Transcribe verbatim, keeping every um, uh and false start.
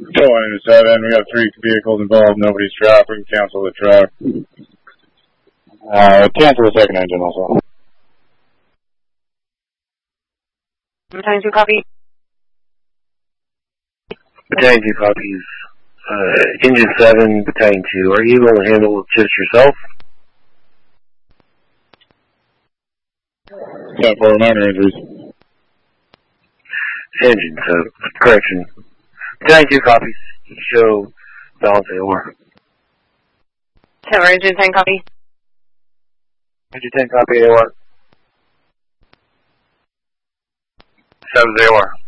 Going into seven, we got three vehicles involved, nobody's trapped, we can cancel the truck. Uh, cancel the second engine also. Battalion two, copy. Battalion two copies. Uh, engine seven, Battalion two. Are you able to handle just yourself? ten four, minor injuries. Engine seven, correction. Battalion two copies. Show balance A O R. Tower engine ten, copy. Engine ten, copy A O R. seven A O R.